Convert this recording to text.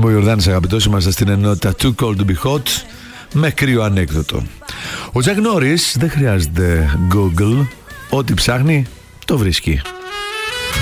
Είμαι ο Ιορδάνης αγαπητός, είμαστε στην ενότητα Too Cold to Be Hot με κρύο ανέκδοτο. Ο Τζακ Νόρις δεν χρειάζεται Google, ό,τι ψάχνει το βρίσκει.